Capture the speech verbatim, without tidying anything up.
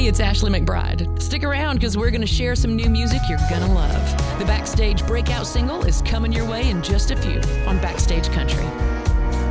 Hey, it's Ashley McBride. Stick around because we're going to share some new music you're going to love. The Backstage breakout single is coming your way in just a few on Backstage Country.